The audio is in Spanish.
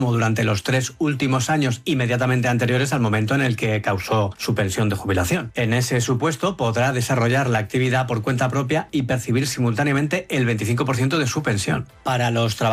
como durante los 3 últimos años inmediatamente anteriores al momento en el que causó su pensión de jubilación. En ese supuesto podrá desarrollar la actividad por cuenta propia y percibir simultáneamente el 25% de su pensión. Para los trabajadores